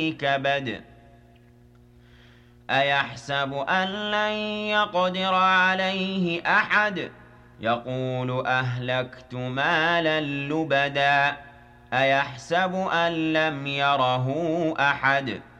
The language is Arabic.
كبد أيحسب أن لن يقدر عليه أحد يقول أهلكت مالا لبدا أيحسب أن لم يره أحد